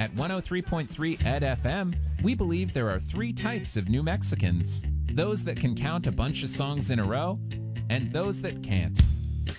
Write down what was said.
At 103.3 Ed FM, we believe there are three types of New Mexicans: those that can count a bunch of songs in a row, and those that can't.